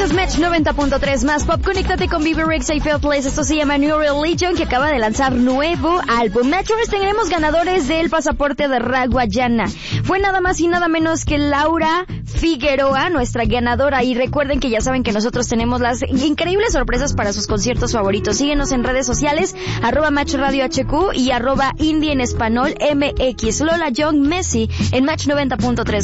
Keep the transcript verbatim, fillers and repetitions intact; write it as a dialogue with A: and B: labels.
A: Esto es Match noventa punto tres más pop. Conéctate con Bieber, Rex y Feltless. Esto se llama New Religion, que acaba de lanzar nuevo álbum. Metrovers, tenemos ganadores del pasaporte de Raguayana. Fue nada más y nada menos que Laura Figueroa, nuestra ganadora. Y recuerden que ya saben que nosotros tenemos las increíbles sorpresas para sus conciertos favoritos. Síguenos en redes sociales, arroba Match Radio H Q y arroba Indie en Español M X. Lola Young Messi en Match noventa punto tres.